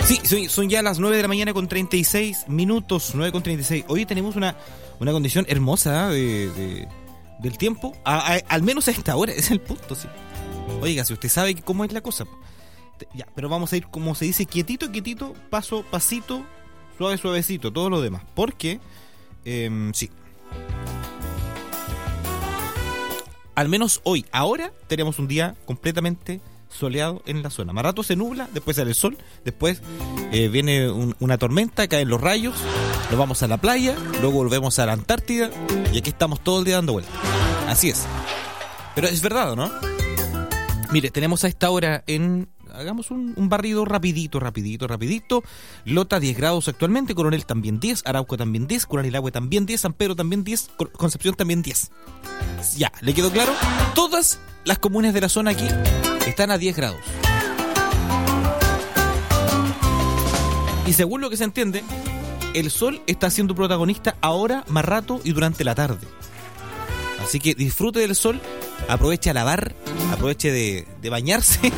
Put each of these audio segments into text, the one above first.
Sí, son ya las 9 de la mañana con 36 minutos, 9 con 36. Hoy tenemos una condición hermosa del tiempo, al menos a esta hora, es el punto, sí. Oiga, si usted sabe cómo es la cosa. Ya, pero vamos a ir, como se dice, quietito, paso, pasito, suavecito, todo lo demás. Porque, sí. Al menos hoy, ahora, tenemos un día completamente soleado en la zona. Más rato se nubla, después sale el sol, después viene una tormenta, caen los rayos, nos vamos a la playa, luego volvemos a la Antártida y aquí estamos todo el día dando vueltas. Así es. Pero es verdad, ¿no? Mire, tenemos a esta hora hagamos un barrido rapidito. Lota 10 grados actualmente, Coronel también 10, Arauco también 10, Curanilahue también 10, San Pedro también 10, Concepción también 10. Ya, ¿le quedó claro? Todas las comunas de la zona aquí están a 10 grados. Y según lo que se entiende, el sol está siendo protagonista ahora, más rato y durante la tarde. Así que disfrute del sol, aproveche a lavar, aproveche de bañarse.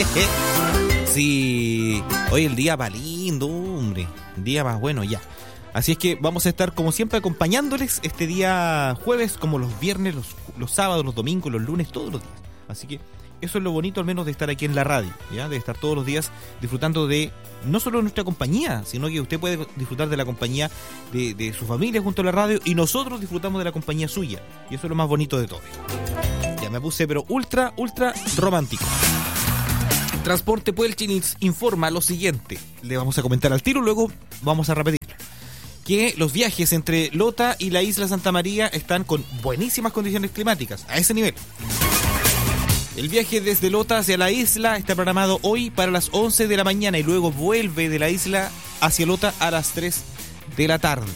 Sí, hoy el día va lindo, hombre. Un día más bueno ya. Así es que vamos a estar como siempre acompañándoles este día jueves, como los viernes, los sábados, los domingos, los lunes, todos los días. Así que eso es lo bonito al menos de estar aquí en la radio, ¿ya? De estar todos los días disfrutando de no solo nuestra compañía, sino que usted puede disfrutar de la compañía de su familia junto a la radio y nosotros disfrutamos de la compañía suya. Y eso es lo más bonito de todo. Ya me puse pero ultra romántico. Transporte Puelchins informa lo siguiente. Le vamos a comentar al tiro, luego vamos a repetirlo. Que los viajes entre Lota y la isla Santa María están con buenísimas condiciones climáticas, a ese nivel. El viaje desde Lota hacia la isla está programado hoy para las 11 de la mañana y luego vuelve de la isla hacia Lota a las 3 de la tarde.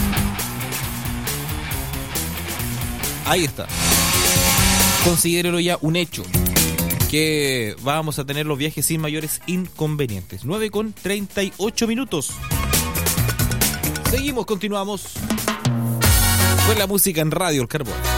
Ahí está. Considérelo ya un hecho, que vamos a tener los viajes sin mayores inconvenientes. 9 con 38 minutos. Seguimos, continuamos con la música en Radio El Carbón.